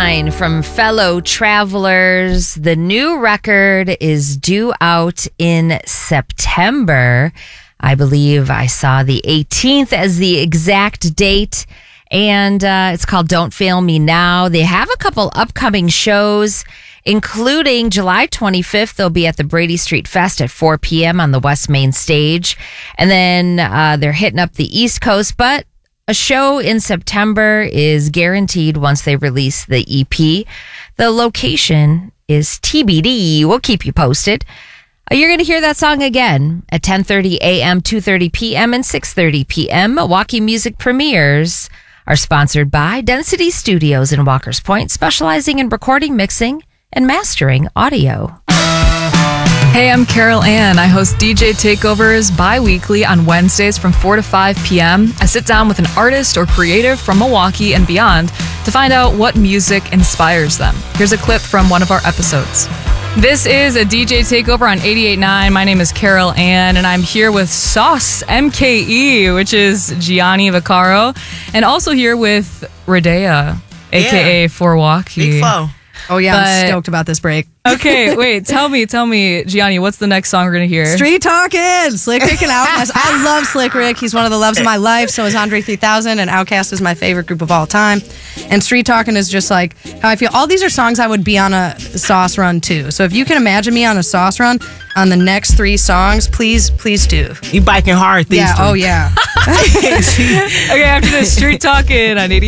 89 from Fellow Travelers. The new record is due out in September. I believe I saw the 18th as the exact date. And it's called Don't Fail Me Now. They have a couple upcoming shows, including July 25th. They'll be at the Brady Street Fest at 4 p.m. on the West Main stage. And then they're hitting up the East Coast. But a show in September is guaranteed once they release the EP. The location is TBD. We'll keep you posted. You're going to hear that song again at 10:30 a.m., 2:30 p.m., and 6:30 p.m. Milwaukee Music Premieres are sponsored by Density Studios in Walker's Point, specializing in recording, mixing, and mastering audio. Hey, I'm Carol Ann. I host DJ Takeovers bi-weekly on Wednesdays from 4 to 5 p.m. I sit down with an artist or creative from Milwaukee and beyond to find out what music inspires them. Here's a clip from one of our episodes. This is a DJ Takeover on 88.9. My name is Carol Ann, and I'm here with Sauce MKE, which is Gianni Vaccaro, and also here with Radea, a.k.a. Milwaukee. Big flow. Oh, yeah, I'm stoked about this break. Okay, wait, tell me, Gianni, what's the next song we're going to hear? Street Talkin', Slick Rick and Outkast. I love Slick Rick. He's one of the loves of my life. So is Andre 3000, and Outkast is my favorite group of all time. And Street Talkin' is just like how I feel. All these are songs I would be on a Sauce run too. So if you can imagine me on a Sauce run on the next 3 songs, please do. You biking hard these Yeah, two. oh yeah. Okay, after this, Street Talkin' on 88.